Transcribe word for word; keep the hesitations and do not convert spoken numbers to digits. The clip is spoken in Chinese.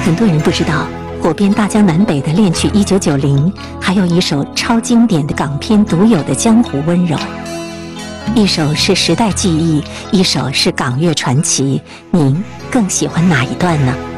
很多人不知道，火遍大江南北的恋曲《一九九零》，还有一首超经典的港片独有的江湖温柔。一首是时代记忆，一首是港乐传奇，您更喜欢哪一段呢？